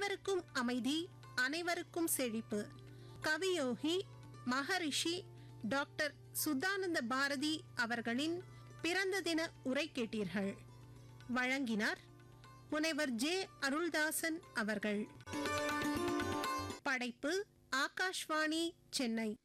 அனைவருக்கும் அமைதி, அனைவருக்கும் செழிப்பு. கவியோகி மகரிஷி டாக்டர் சுத்தானந்த பாரதி அவர்களின் பிறந்த தின உரை கேட்டீர்கள். வழங்கினார் முனைவர் ஜே. அருள்தாசன் அவர்கள். படைப்பு ஆகாஷ்வாணி, சென்னை.